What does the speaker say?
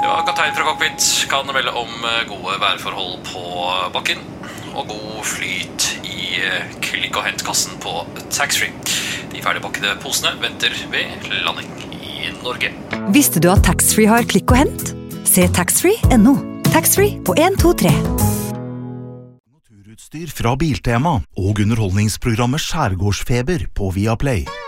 Ja, kaptein fra cockpit kan melde om gode værforhold på bakken og god flyt i klikk- og hentkassen på taxfree. De ferdigpakkede posene venter ved landing i Norge. Visste du at taxfree har klikk og hent? Se taxfree.no. Taxfree på 123. Naturutstyr fra Biltema og underholdningsprogrammet Skjærgårdsfeber på Viaplay.